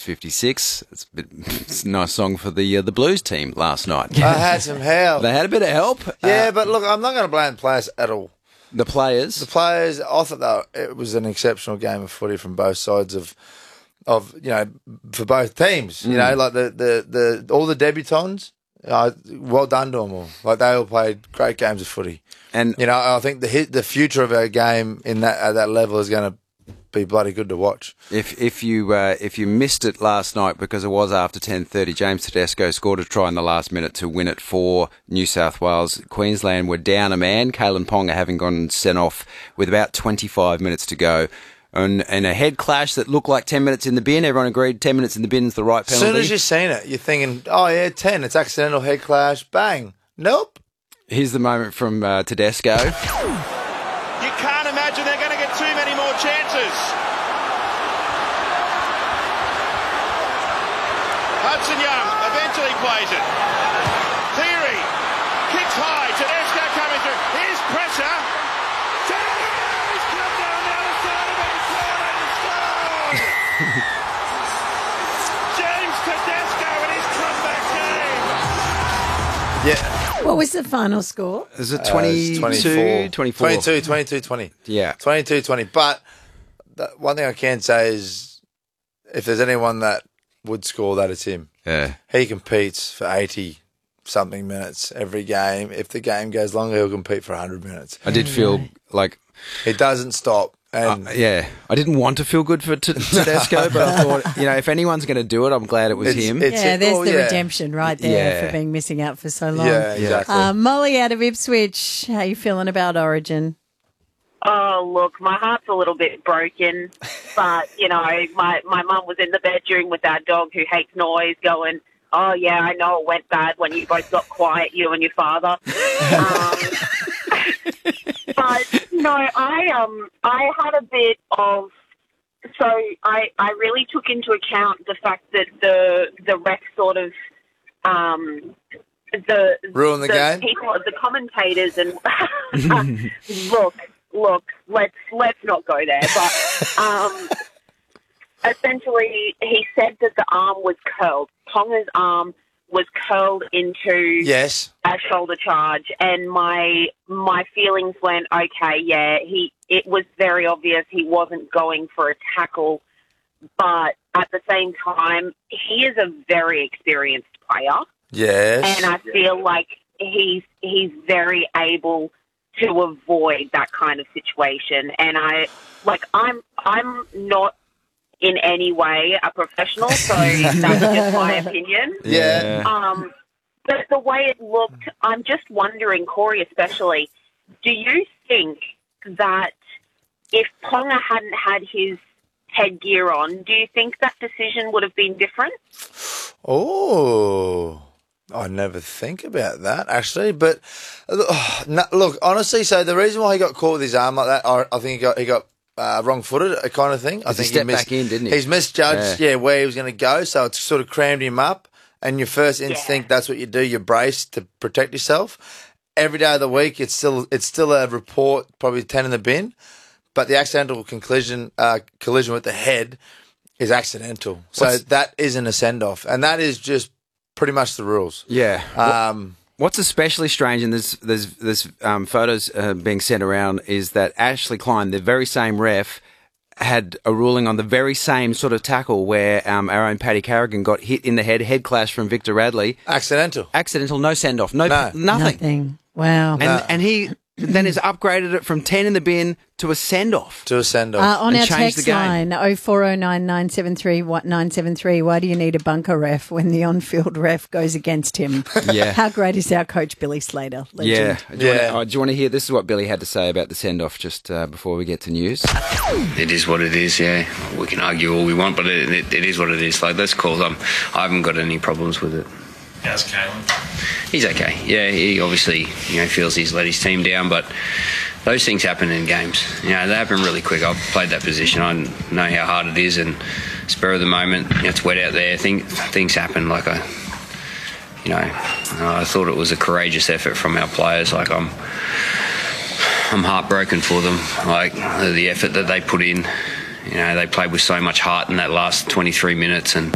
56. It's a nice song for the Blues team last night. I had some help. They had a bit of help. Yeah, but look, I'm not going to blame the players at all. The players, I thought it was an exceptional game of footy from both sides of for both teams. You know, like the all the debutants. Well done to them all. Like, they all played great games of footy. And I think the future of our game at that level is going to be bloody good to watch. If you missed it last night because it was after 10:30, James Tedesco scored a try in the last minute to win it for New South Wales. Queensland were down a man, Kalen Ponga having gone sent off with about 25 minutes to go. And a head clash that looked like 10 minutes in the bin. Everyone agreed 10 minutes in the bin is the right penalty. As soon as you've seen it, you're thinking, oh yeah, 10, it's accidental head clash, bang. Nope. Here's the moment from Tedesco. You can't imagine they're going to get too many more chances. Hudson Young eventually plays it. Theory kicks high. Tedesco coming through. Here's pressure. Tedesco's come down the other side of it and scored. James Tedesco in his comeback game. Yeah. What was the final score? Is it 22, 24? 22-20. Yeah. 22-20. But one thing I can say is if there's anyone that would score that, it's him. Yeah. He competes for 80-something minutes every game. If the game goes longer, he'll compete for 100 minutes. I did feel like... He doesn't stop. And I didn't want to feel good for Tedesco, but I thought, if anyone's going to do it, I'm glad it was him. There's the redemption right there for being missing out for so long. Yeah, exactly. Molly out of Ipswich, how are you feeling about Origin? Oh, look, my heart's a little bit broken, but, my mum was in the bedroom with our dog who hates noise going, oh, yeah, I know it went bad when you both got quiet, you and your father. But no, I had a bit of. So I really took into account the fact that the ref sort of ruined the game. People, the commentators, and look, let's not go there. But essentially, he said that the arm was curled. Ponga's arm was curled into a shoulder charge, and my feelings went, okay, yeah, it was very obvious he wasn't going for a tackle, but at the same time, he is a very experienced player. Yes. And I feel like he's very able to avoid that kind of situation. And I'm not in any way a professional, so that's just my opinion. Yeah. But the way it looked, I'm just wondering, Corey especially, do you think that if Ponga hadn't had his headgear on, do you think that decision would have been different? Oh, I never think about that, actually. But look, honestly, so the reason why he got caught with his arm like that, I think he got wrong-footed, kind of thing. I think he stepped back in, didn't he? He's misjudged, where he was going to go, so it's sort of crammed him up. And your first instinct, that's what you do. You brace to protect yourself. Every day of the week, it's still a report, probably 10 in the bin. But the accidental collision with the head is accidental. So that isn't a send-off, and that is just pretty much the rules. Yeah. What's especially strange, and there's photos being sent around, is that Ashley Klein, the very same ref, had a ruling on the very same sort of tackle where our own Paddy Carrigan got hit in the head clash from Victor Radley. Accidental, no send-off, nothing. Wow. And he then has upgraded it from 10 in the bin to a send-off. On our text line, 0409 973 973, why do you need a bunker ref when the on-field ref goes against him? Yeah. How great is our coach, Billy Slater? Legend. Yeah. Do you want to hear? This is what Billy had to say about the send-off just before we get to news. It is what it is, yeah. We can argue all we want, but it is what it is. Like, let's call them. I haven't got any problems with it. How's Kalen? He's okay. Yeah, he obviously feels he's let his team down, but those things happen in games. They happen really quick. I've played that position. I know how hard it is, and spur of the moment, it's wet out there. Things happen. Like I thought it was a courageous effort from our players. Like I'm heartbroken for them. Like the effort that they put in. They played with so much heart in that last 23 minutes, and